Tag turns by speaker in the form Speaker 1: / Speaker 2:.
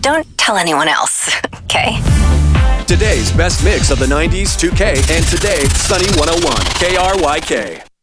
Speaker 1: don't tell anyone else, okay?
Speaker 2: Today's best mix of the 90s, 2K, and today, Sunny 101, KRYK.